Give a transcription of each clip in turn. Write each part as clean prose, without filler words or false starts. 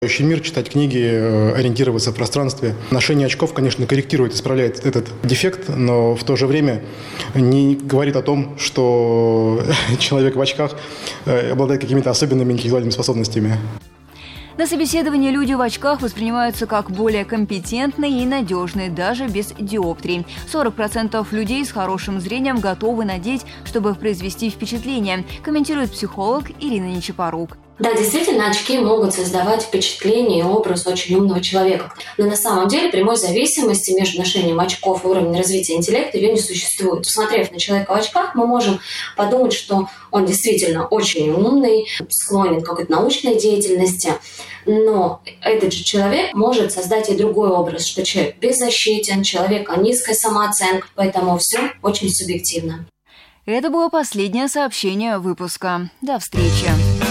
Мир, читать книги, ориентироваться в пространстве. Ношение очков, конечно, корректирует, исправляет этот дефект, но в то же время не говорит о том, что человек в очках обладает какими-то особенными интеллектуальными способностями. На собеседовании люди в очках воспринимаются как более компетентные и надежные, даже без диоптрий. 40% людей с хорошим зрением готовы надеть, чтобы произвести впечатление, комментирует психолог Ирина Нечапорук. Да, действительно, очки могут создавать впечатление и образ очень умного человека. Но на самом деле прямой зависимости между ношением очков и уровнем развития интеллекта ее не существует. Посмотрев на человека в очках, мы можем подумать, что он действительно очень умный, склонен к какой-то научной деятельности. Но этот же человек может создать и другой образ, что человек беззащитен, человек низкой самооценкой, поэтому все очень субъективно. Это было последнее сообщение выпуска. До встречи.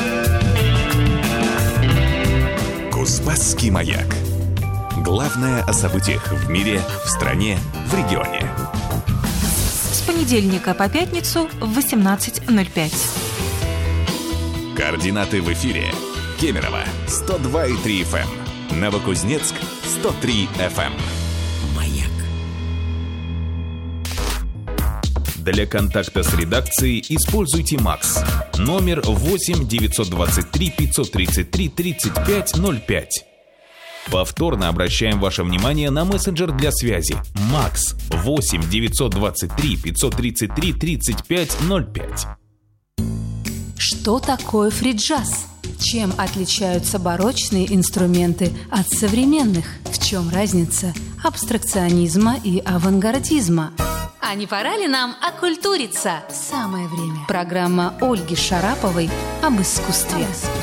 Кузбасский маяк. Главное о событиях в мире, в стране, в регионе. С понедельника по пятницу в 18:05. Координаты в эфире. Кемерово 102,3 FM. Новокузнецк 103 FM. Маяк. Для контакта с редакцией используйте МАКС. Номер 8 923 533 3505. Повторно обращаем ваше внимание на мессенджер для связи МАКС 8 923 533 3505. Что такое фри-джаз? Чем отличаются барочные инструменты от современных? В чем разница абстракционизма и авангардизма? А не пора ли нам окультуриться? Самое время. Программа Ольги Шараповой об искусстве.